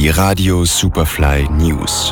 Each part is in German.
Die Radio Superfly News.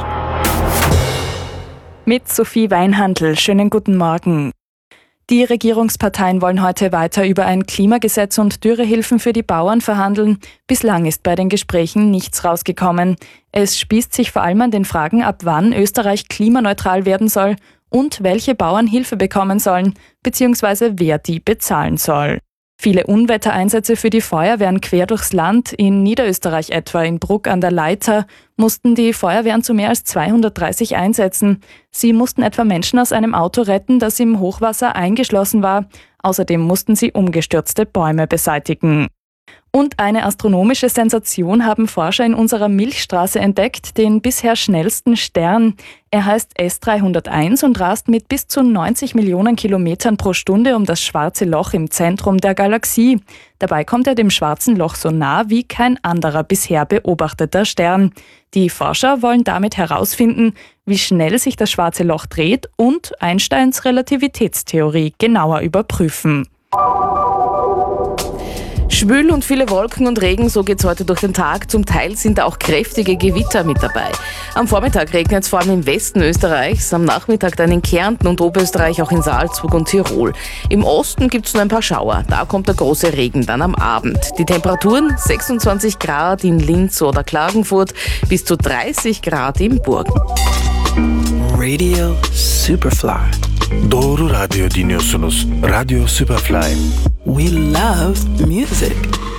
Mit Sophie Weinhandl. Schönen guten Morgen. Die Regierungsparteien wollen heute weiter über ein Klimagesetz und Dürrehilfen für die Bauern verhandeln. Bislang ist bei den Gesprächen nichts rausgekommen. Es spießt sich vor allem an den Fragen, ab wann Österreich klimaneutral werden soll und welche Bauern Hilfe bekommen sollen, bzw. wer die bezahlen soll. Viele Unwettereinsätze für die Feuerwehren quer durchs Land, in Niederösterreich etwa in Bruck an der Leitha, mussten die Feuerwehren zu mehr als 230 einsetzen. Sie mussten etwa Menschen aus einem Auto retten, das im Hochwasser eingeschlossen war. Außerdem mussten sie umgestürzte Bäume beseitigen. Und eine astronomische Sensation haben Forscher in unserer Milchstraße entdeckt, den bisher schnellsten Stern. Er heißt S301 und rast mit bis zu 90 Millionen Kilometern pro Stunde um das schwarze Loch im Zentrum der Galaxie. Dabei kommt er dem schwarzen Loch so nah wie kein anderer bisher beobachteter Stern. Die Forscher wollen damit herausfinden, wie schnell sich das schwarze Loch dreht und Einsteins Relativitätstheorie genauer überprüfen. Schwül und viele Wolken und Regen, so geht's heute durch den Tag. Zum Teil sind auch kräftige Gewitter mit dabei. Am Vormittag regnet es vor allem im Westen Österreichs, am Nachmittag dann in Kärnten und Oberösterreich, auch in Salzburg und Tirol. Im Osten gibt's nur ein paar Schauer, da kommt der große Regen dann am Abend. Die Temperaturen 26 Grad in Linz oder Klagenfurt, bis zu 30 Grad in Burgen. Radio Superfly. Doğru radyo dinliyorsunuz. Radio Superfly. We love music.